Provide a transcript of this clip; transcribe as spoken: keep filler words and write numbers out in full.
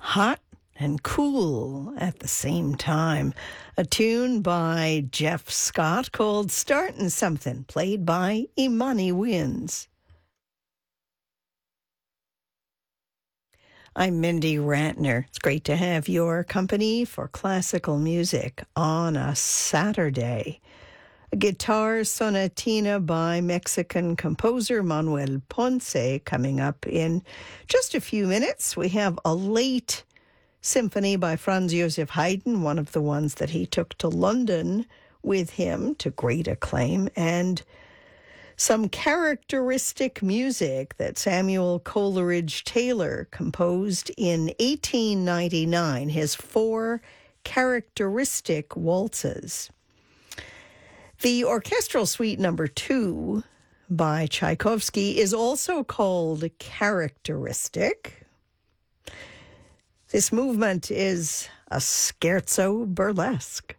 hot and cool at the same time. A tune by Jeff Scott called Startin' Something, played by Imani Winds. I'm Mindy Ratner. It's great to have your company for classical music on a Saturday. A guitar sonatina by Mexican composer Manuel Ponce coming up in just a few minutes. We have a late symphony by Franz Joseph Haydn, one of the ones that he took to London with him to great acclaim, and some characteristic music that Samuel Coleridge Taylor composed in eighteen ninety-nine, his four characteristic waltzes. The orchestral suite number two by Tchaikovsky is also called characteristic. This movement is a scherzo burlesque.